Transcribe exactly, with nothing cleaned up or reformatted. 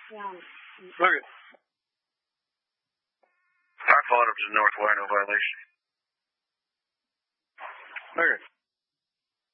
Look it. I followed up to the north wire, no violation. Look it.